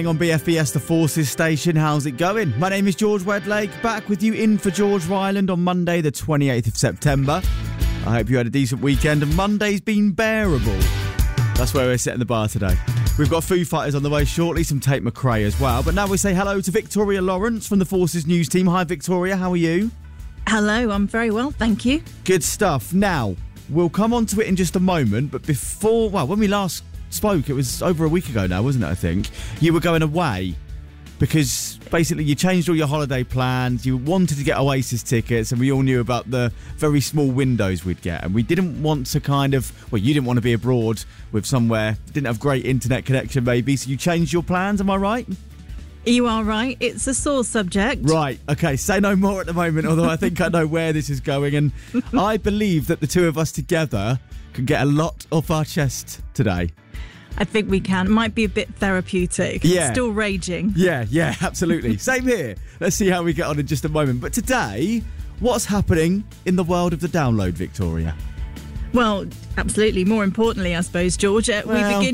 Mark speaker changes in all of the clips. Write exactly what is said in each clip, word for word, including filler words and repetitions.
Speaker 1: On B F B S, the Forces station. How's it going? My name is George Wedlake, back with you in for George Ryland on Monday the twenty-eighth of September. I hope you had a decent weekend and Monday's been bearable. That's where we're setting the bar today. We've got Foo Fighters on the way shortly, some Tate McRae as well. But now we say hello to Victoria Lawrence from the Forces News team. Hi Victoria, how are you?
Speaker 2: Hello, I'm very well, thank you.
Speaker 1: Good stuff. Now, we'll come on to it in just a moment, but before, well, when we last spoke, it was over a week ago now, wasn't it, I think? You were going away because basically you changed all your holiday plans, you wanted to get Oasis tickets, and we all knew about the very small windows we'd get, and we didn't want to kind of, well, you didn't want to be abroad with somewhere, didn't have great internet connection maybe, so you changed your plans, am I right?
Speaker 2: You are right, it's a sore subject.
Speaker 1: Right, okay, say no more at the moment, although I think I know where this is going, and I believe that the two of us together can get a lot off our chest today.
Speaker 2: I think we can. It might be a bit therapeutic.
Speaker 1: Yeah.
Speaker 2: It's still raging.
Speaker 1: Yeah, yeah, absolutely. Same here. Let's see how we get on in just a moment. But today, what's happening in the world of the download, Victoria?
Speaker 2: Well, absolutely. More importantly, I suppose, George, uh,
Speaker 1: well.
Speaker 2: we begin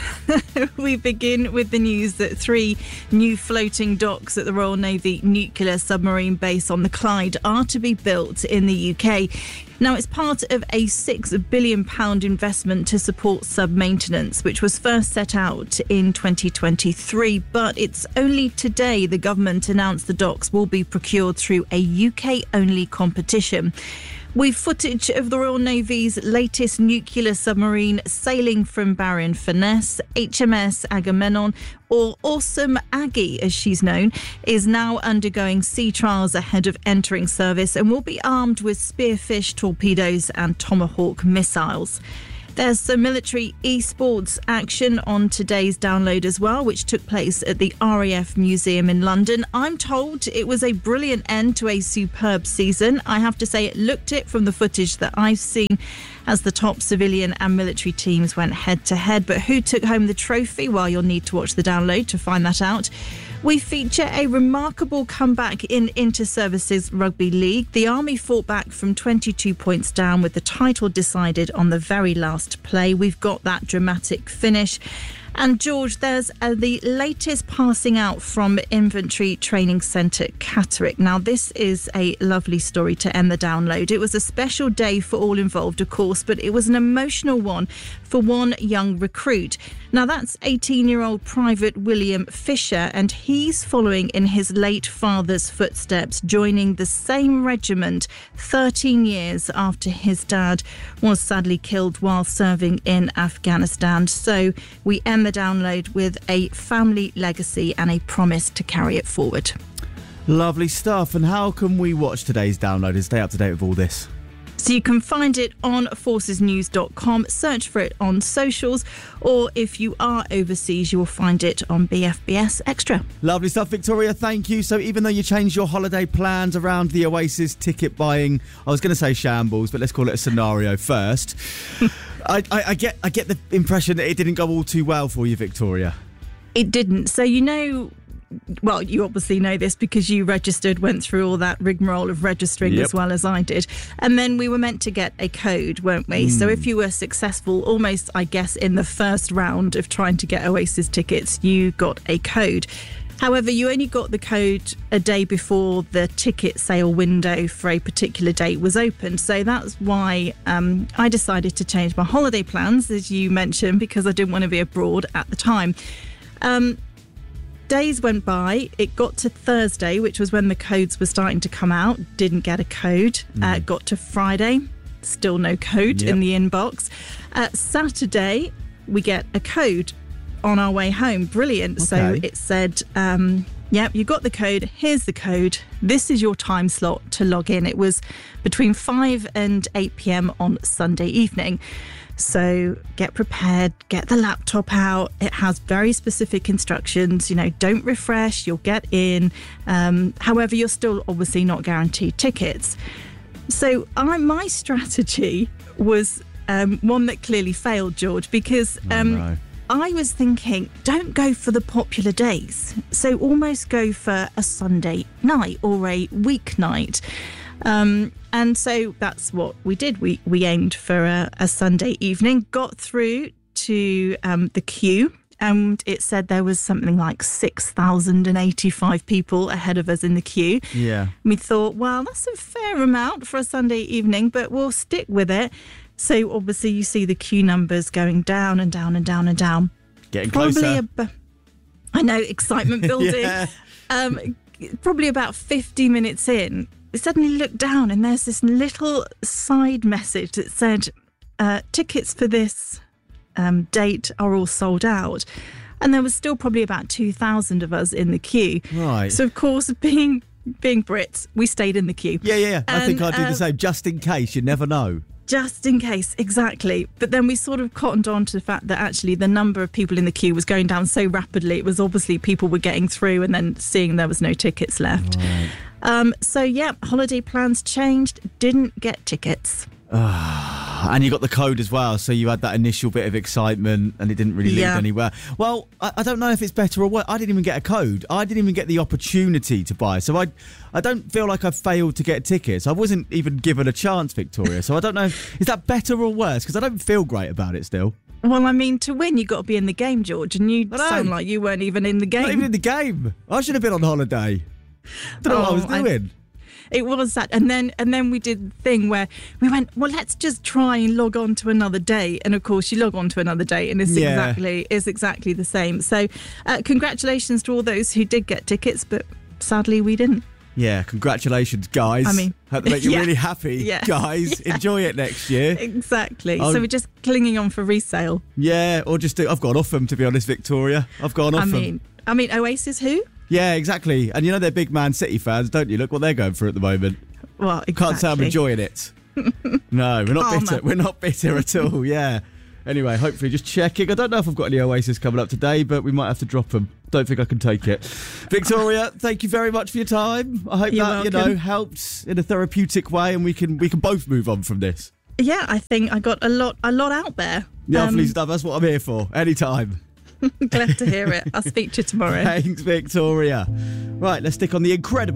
Speaker 2: with we begin with the news that three new floating docks at the Royal Navy nuclear submarine base on the Clyde are to be built in the U K. Now, it's part of a six billion pounds investment to support sub-maintenance, which was first set out in twenty twenty-three. But it's only today the government announced the docks will be procured through a U K-only competition. We've footage of the Royal Navy's latest nuclear submarine sailing from Barrow-in-Furness. H M S Agamemnon, or Awesome Aggie as she's known, is now undergoing sea trials ahead of entering service and will be armed with Spearfish torpedoes and Tomahawk missiles. There's some military esports action on today's download as well, which took place at the R A F Museum in London. I'm told it was a brilliant end to a superb season. I have to say it looked it from the footage that I've seen as the top civilian and military teams went head to head. But who took home the trophy? Well, you'll need to watch the download to find that out. We feature a remarkable comeback in Inter-Services Rugby League. The Army fought back from twenty-two points down with the title decided on the very last play. We've got that dramatic finish. And George, there's uh, the latest passing out from Infantry Training Centre Catterick. Now, this is a lovely story to end the download. It was a special day for all involved, of course, but it was an emotional one for one young recruit. Now, that's eighteen-year-old Private William Fisher, and he's following in his late father's footsteps, joining the same regiment thirteen years after his dad was sadly killed while serving in Afghanistan. So we end the download with a family legacy and a promise to carry it forward.
Speaker 1: Lovely stuff. And how can we watch today's download and stay up to date with all this?
Speaker 2: So you can find it on forces news dot com, search for it on socials, or if you are overseas, you will find it on B F B S Extra.
Speaker 1: Lovely stuff, Victoria. Thank you. So even though you changed your holiday plans around the Oasis ticket buying, I was going to say shambles, but let's call it a scenario first. I, I, I get I get the impression that it didn't go all too well for you, Victoria.
Speaker 2: It didn't. So, you know, well, you obviously know this because you registered, went through all that rigmarole of registering
Speaker 1: Yep.
Speaker 2: as well as I did. And then we were meant to get a code, weren't we? Mm. So if you were successful, almost, I guess, in the first round of trying to get Oasis tickets, you got a code. However, you only got the code a day before the ticket sale window for a particular date was opened. So that's why um, I decided to change my holiday plans, as you mentioned, because I didn't want to be abroad at the time. Um, days went by. It got to Thursday, which was when the codes were starting to come out. Didn't get a code. Mm. Uh, got to Friday. Still no code yep. in the inbox. Uh, Saturday, we get a code on our way home. Brilliant. Okay. So it said, um, yep, you got the code. Here's the code. This is your time slot to log in. It was between five and eight p.m. on Sunday evening. So get prepared, get the laptop out. It has very specific instructions. You know, don't refresh, you'll get in. Um, however, you're still obviously not guaranteed tickets. So I, my strategy was um, one that clearly failed, George, because um, oh, no. I was thinking, don't go for the popular days. So almost go for a Sunday night or a weeknight. Um, and so that's what we did. We we aimed for a, a Sunday evening, got through to um, the queue and it said there was something like six thousand eighty-five people ahead of us in the queue.
Speaker 1: Yeah.
Speaker 2: We thought, well, that's a fair amount for a Sunday evening, but we'll stick with it. So obviously you see the queue numbers going down and down and down and down.
Speaker 1: Getting
Speaker 2: Probably
Speaker 1: closer.
Speaker 2: ab- I know, excitement building.
Speaker 1: Yeah.
Speaker 2: Um, probably about fifty minutes in, I suddenly looked down and there's this little side message that said, uh, tickets for this um, date are all sold out. And there was still probably about two thousand of us in the queue.
Speaker 1: Right.
Speaker 2: So, of course, being being Brits, we stayed in the queue.
Speaker 1: Yeah, yeah, yeah. I
Speaker 2: And,
Speaker 1: think I'd do
Speaker 2: uh,
Speaker 1: the same, just in case. You never know.
Speaker 2: Just in case, exactly. But then we sort of cottoned on to the fact that actually the number of people in the queue was going down so rapidly. It was obviously people were getting through and then seeing there was no tickets left.
Speaker 1: Right.
Speaker 2: Um, so, yeah, holiday plans changed. Didn't get tickets.
Speaker 1: And you got the code as well, so you had that initial bit of excitement and it didn't really lead
Speaker 2: Yeah.
Speaker 1: anywhere. Well, I, I don't know if it's better or worse. I didn't even get a code. I didn't even get the opportunity to buy. So I I don't feel like I failed to get tickets. I wasn't even given a chance, Victoria. So I don't know, is that better or worse? Because I don't feel great about it still.
Speaker 2: Well, I mean, to win, you got to be in the game, George, and you
Speaker 1: I know.
Speaker 2: sound like you weren't even in the game.
Speaker 1: Not even in the game. I should have been on holiday. Don't know what I was
Speaker 2: Oh, I-
Speaker 1: doing.
Speaker 2: It was that, and then and then we did the thing where we went, well, let's just try and log on to another day, and of course you log on to another day, and it's
Speaker 1: Yeah.
Speaker 2: exactly is exactly the same. So, uh, congratulations to all those who did get tickets, but sadly we didn't.
Speaker 1: Yeah, congratulations, guys.
Speaker 2: I mean,
Speaker 1: hope they make you
Speaker 2: yeah.
Speaker 1: really happy,
Speaker 2: Yeah.
Speaker 1: guys. Enjoy it next year.
Speaker 2: Exactly.
Speaker 1: Oh.
Speaker 2: So we're just clinging on for resale.
Speaker 1: Yeah, or just do, I've gone off them, to be honest, Victoria. I've gone off
Speaker 2: I
Speaker 1: them.
Speaker 2: mean, I mean, Oasis who?
Speaker 1: Yeah, exactly. And you know they're big Man City fans, don't you? Look what they're going through at the moment.
Speaker 2: Well, exactly.
Speaker 1: Can't say I'm enjoying it. No, we're not
Speaker 2: Karma.
Speaker 1: bitter. We're not bitter at all. Yeah. Anyway, hopefully just checking. I don't know if I've got any Oasis coming up today, but we might have to drop them. Don't think I can take it. Victoria, thank you very much for your time. I hope
Speaker 2: You're
Speaker 1: that, you
Speaker 2: welcome.
Speaker 1: know, helps in a therapeutic way and we can we can both move on from this.
Speaker 2: Yeah, I think I got a lot a lot out there.
Speaker 1: Lovely
Speaker 2: Um,
Speaker 1: stuff. That's what I'm here for. Anytime.
Speaker 2: Glad to hear it. I'll speak to you tomorrow.
Speaker 1: Thanks, Victoria. Right, let's stick on the incredible